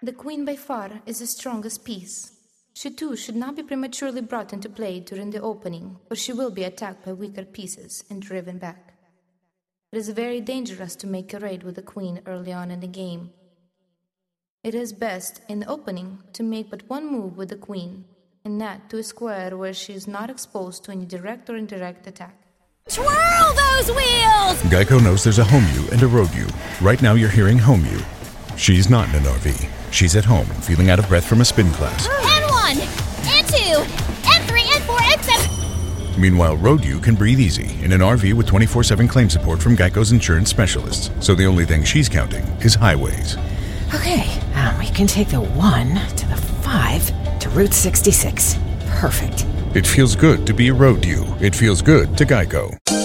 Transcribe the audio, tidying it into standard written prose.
The queen by far is the strongest piece. She too should not be prematurely brought into play during the opening, or she will be attacked by weaker pieces and driven back. It is very dangerous to make a raid with the queen early on in the game. It is best, in the opening, to make but one move with the queen, and that to a square where she is not exposed to any direct or indirect attack. Twirl those wheels! Geico knows there's a home you and a road you. Right now you're hearing home you. She's not in an RV. She's at home, feeling out of breath from a spin class. N1, N2, N3, N4, N7. Meanwhile, road you can breathe easy in an RV with 24/7 claim support from Geico's insurance specialists. So the only thing she's counting is highways. Okay, we can take the 1 to the 5 to Route 66. Perfect. It feels good to be a road you. It feels good to Geico.